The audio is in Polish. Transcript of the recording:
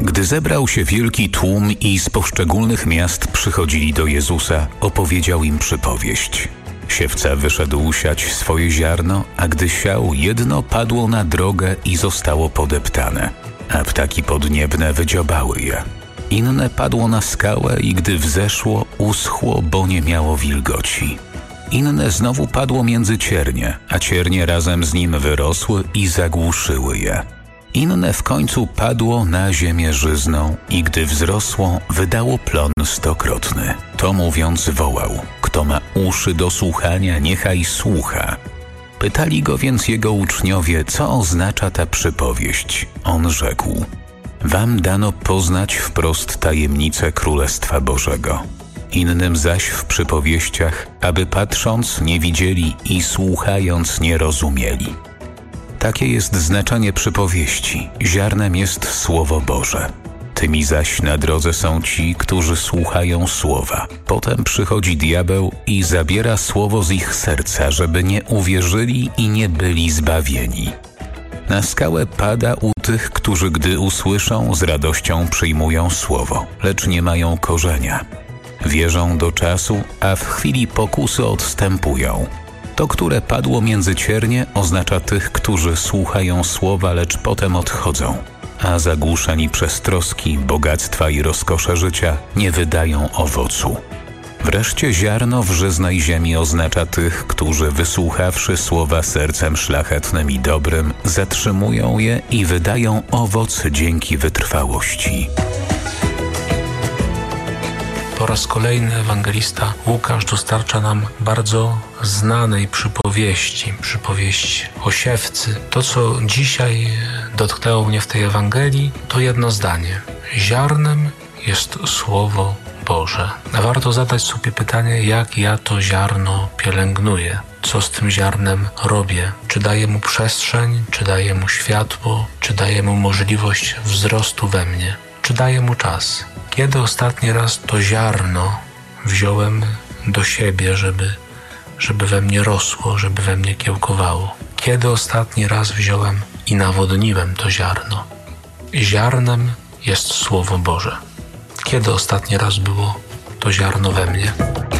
Gdy zebrał się wielki tłum i z poszczególnych miast przychodzili do Jezusa, opowiedział im przypowieść. Siewca wyszedł siać swoje ziarno, a gdy siał, jedno padło na drogę i zostało podeptane, a ptaki podniebne wydziobały je. Inne padło na skałę i gdy wzeszło, uschło, bo nie miało wilgoci. Inne znowu padło między ciernie, a ciernie razem z nim wyrosły i zagłuszyły je. Inne w końcu padło na ziemię żyzną i gdy wzrosło, wydało plon 100-krotny. To mówiąc wołał: kto ma uszy do słuchania, niechaj słucha. Pytali go więc jego uczniowie, co oznacza ta przypowieść. On rzekł: wam dano poznać wprost tajemnicę Królestwa Bożego. Innym zaś w przypowieściach, aby patrząc nie widzieli i słuchając nie rozumieli. Takie jest znaczenie przypowieści. Ziarnem jest Słowo Boże. Tymi zaś na drodze są ci, którzy słuchają słowa. Potem przychodzi diabeł i zabiera słowo z ich serca, żeby nie uwierzyli i nie byli zbawieni. Na skałę pada u tych, którzy gdy usłyszą, z radością przyjmują słowo, lecz nie mają korzenia. Wierzą do czasu, a w chwili pokusy odstępują. To, które padło między ciernie, oznacza tych, którzy słuchają słowa, lecz potem odchodzą, a zagłuszeni przez troski, bogactwa i rozkosze życia nie wydają owocu. Wreszcie ziarno w żyznej ziemi oznacza tych, którzy wysłuchawszy słowa sercem szlachetnym i dobrym, zatrzymują je i wydają owoc dzięki wytrwałości. Po raz kolejny ewangelista Łukasz dostarcza nam bardzo znanej przypowieść o siewcy. To, co dzisiaj dotknęło mnie w tej Ewangelii, to jedno zdanie. Ziarnem jest Słowo Boże. Warto zadać sobie pytanie, jak ja to ziarno pielęgnuję. Co z tym ziarnem robię? Czy daję mu przestrzeń, czy daję mu światło, czy daję mu możliwość wzrostu we mnie, czy daję mu czas? Kiedy ostatni raz to ziarno wziąłem do siebie, żeby we mnie rosło, żeby we mnie kiełkowało? Kiedy ostatni raz wziąłem i nawodniłem to ziarno? Ziarnem jest Słowo Boże. Kiedy ostatni raz było to ziarno we mnie?